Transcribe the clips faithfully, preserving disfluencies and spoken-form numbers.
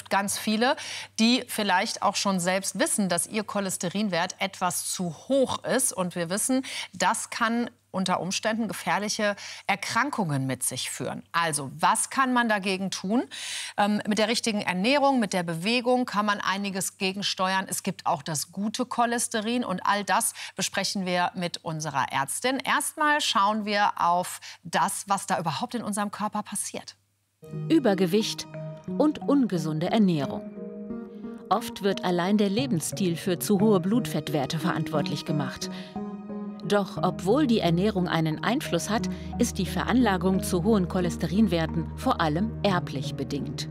gibt ganz viele, die vielleicht auch schon selbst wissen, dass ihr Cholesterinwert etwas zu hoch ist. Und wir wissen, das kann unter Umständen gefährliche Erkrankungen mit sich führen. Also, was kann man dagegen tun? Ähm, mit der richtigen Ernährung, mit der Bewegung kann man einiges gegensteuern. Es gibt auch das gute Cholesterin und all das besprechen wir mit unserer Ärztin. Erstmal schauen wir auf das, was da überhaupt in unserem Körper passiert. Übergewicht und ungesunde Ernährung. Oft wird allein der Lebensstil für zu hohe Blutfettwerte verantwortlich gemacht. Doch obwohl die Ernährung einen Einfluss hat, ist die Veranlagung zu hohen Cholesterinwerten vor allem erblich bedingt.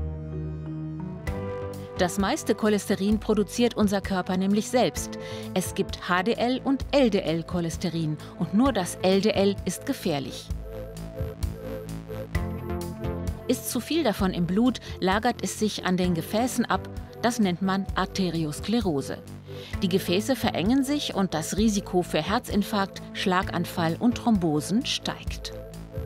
Das meiste Cholesterin produziert unser Körper nämlich selbst. Es gibt H D L und L D L-Cholesterin und nur das L D L ist gefährlich. Ist zu viel davon im Blut, lagert es sich an den Gefäßen ab. Das nennt man Arteriosklerose. Die Gefäße verengen sich und das Risiko für Herzinfarkt, Schlaganfall und Thrombosen steigt.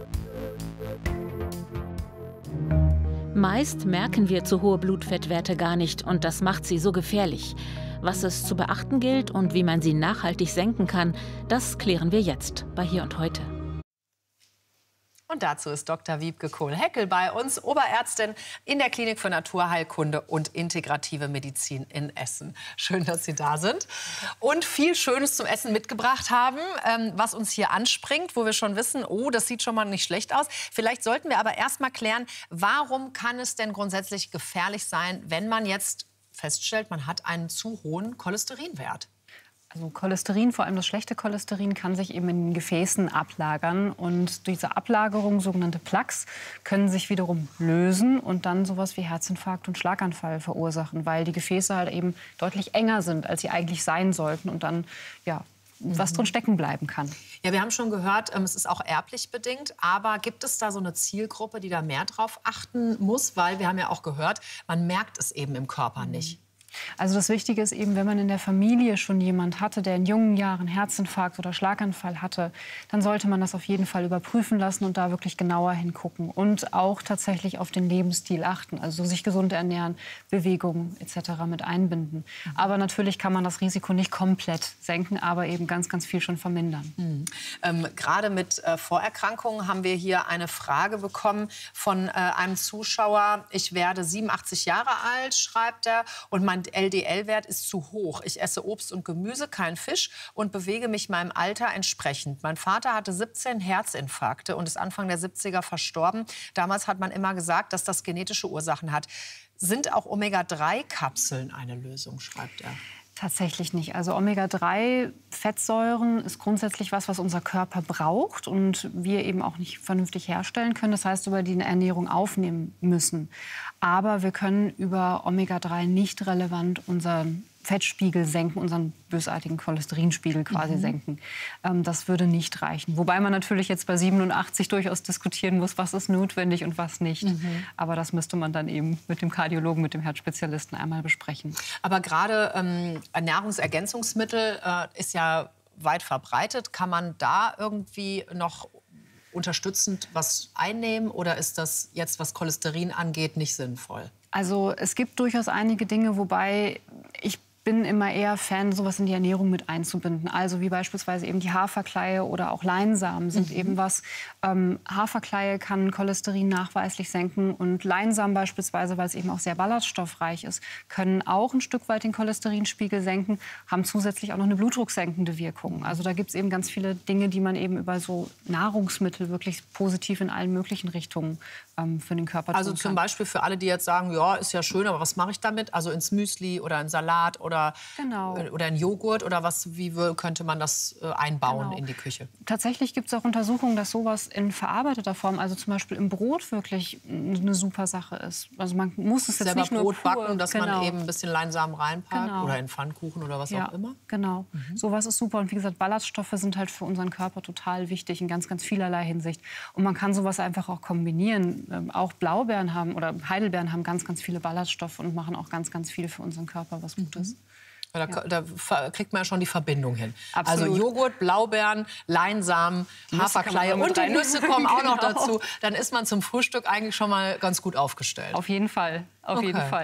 Meist merken wir zu hohe Blutfettwerte gar nicht und das macht sie so gefährlich. Was es zu beachten gilt und wie man sie nachhaltig senken kann, das klären wir jetzt bei Hier und Heute. Und dazu ist Doktor Wiebke Kohl-Heckel bei uns, Oberärztin in der Klinik für Naturheilkunde und integrative Medizin in Essen. Schön, dass Sie da sind und viel Schönes zum Essen mitgebracht haben, ähm, was uns hier anspringt, wo wir schon wissen, oh, das sieht schon mal nicht schlecht aus. Vielleicht sollten wir aber erst mal klären, warum kann es denn grundsätzlich gefährlich sein, wenn man jetzt feststellt, man hat einen zu hohen Cholesterinwert? Also Cholesterin, vor allem das schlechte Cholesterin, kann sich eben in den Gefäßen ablagern. Und diese Ablagerung, sogenannte Plaques, können sich wiederum lösen und dann sowas wie Herzinfarkt und Schlaganfall verursachen, weil die Gefäße halt eben deutlich enger sind, als sie eigentlich sein sollten und dann ja, was drin stecken bleiben kann. Ja, wir haben schon gehört, es ist auch erblich bedingt. Aber gibt es da so eine Zielgruppe, die da mehr drauf achten muss? Weil wir haben ja auch gehört, man merkt es eben im Körper nicht. Also das Wichtige ist eben, wenn man in der Familie schon jemand hatte, der in jungen Jahren Herzinfarkt oder Schlaganfall hatte, dann sollte man das auf jeden Fall überprüfen lassen und da wirklich genauer hingucken. Und auch tatsächlich auf den Lebensstil achten, also sich gesund ernähren, Bewegung et cetera mit einbinden. Aber natürlich kann man das Risiko nicht komplett senken, aber eben ganz, ganz viel schon vermindern. Mhm. Ähm, gerade mit äh, Vorerkrankungen haben wir hier eine Frage bekommen von äh, einem Zuschauer. Ich werde siebenundachtzig Jahre alt, schreibt er, und mein L D L-Wert ist zu hoch. Ich esse Obst und Gemüse, kein Fisch und bewege mich meinem Alter entsprechend. Mein Vater hatte siebzehn Herzinfarkte und ist Anfang der siebziger verstorben. Damals hat man immer gesagt, dass das genetische Ursachen hat. Sind auch Omega drei Kapseln eine Lösung, schreibt er? Tatsächlich nicht. Also Omega drei Fettsäuren ist grundsätzlich was, was unser Körper braucht und wir eben auch nicht vernünftig herstellen können. Das heißt, über die Ernährung aufnehmen müssen. Aber wir können über Omega drei nicht relevant unseren Fettspiegel senken, unseren bösartigen Cholesterinspiegel quasi mhm. senken. Ähm, das würde nicht reichen. Wobei man natürlich jetzt bei siebenundachtzig durchaus diskutieren muss, was ist notwendig und was nicht. Mhm. Aber das müsste man dann eben mit dem Kardiologen, mit dem Herzspezialisten einmal besprechen. Aber gerade ähm, Nahrungsergänzungsmittel äh, ist ja weit verbreitet. Kann man da irgendwie noch unterstützend was einnehmen oder ist das jetzt, was Cholesterin angeht, nicht sinnvoll? Also es gibt durchaus einige Dinge, wobei ich bin immer eher Fan, sowas in die Ernährung mit einzubinden. Also wie beispielsweise eben die Haferkleie oder auch Leinsamen sind mhm. eben was. Ähm, Haferkleie kann Cholesterin nachweislich senken und Leinsamen beispielsweise, weil es eben auch sehr ballaststoffreich ist, können auch ein Stück weit den Cholesterinspiegel senken, haben zusätzlich auch noch eine blutdrucksenkende Wirkung. Also da gibt es eben ganz viele Dinge, die man eben über so Nahrungsmittel wirklich positiv in allen möglichen Richtungen ähm, für den Körper tun kann. Also zum Beispiel für alle, die jetzt sagen, ja, ist ja schön, aber was mache ich damit? Also ins Müsli oder in Salat oder Oder, genau. oder ein Joghurt oder was, wie könnte man das äh, einbauen genau. in die Küche? Tatsächlich gibt es auch Untersuchungen, dass sowas in verarbeiteter Form, also zum Beispiel im Brot, wirklich eine super Sache ist. Also man muss es jetzt selber nicht nur Brot pur, backen, dass genau. man eben ein bisschen Leinsamen reinpackt genau. oder in Pfannkuchen oder was ja, auch immer. Genau, mhm. sowas ist super. Und wie gesagt, Ballaststoffe sind halt für unseren Körper total wichtig in ganz, ganz vielerlei Hinsicht. Und man kann sowas einfach auch kombinieren. Ähm, auch Blaubeeren haben oder Heidelbeeren haben ganz, ganz viele Ballaststoffe und machen auch ganz, ganz viel für unseren Körper, was Gutes. Mhm. Da, ja. da kriegt man ja schon die Verbindung hin. Absolut. Also Joghurt, Blaubeeren, Leinsamen, Haferkleie und die Nüsse kommen auch noch genau. dazu. Dann ist man zum Frühstück eigentlich schon mal ganz gut aufgestellt. Auf jeden Fall, auf okay. jeden Fall.